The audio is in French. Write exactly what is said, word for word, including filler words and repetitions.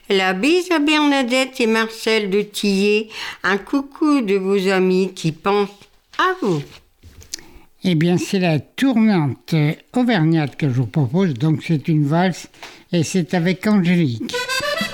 La bise à Bernadette et Marcel de Tillet. Un coucou de vos amis qui pensent à vous. Eh bien, c'est la tournante auvergnate que je vous propose. Donc, c'est une valse et c'est avec Angélique.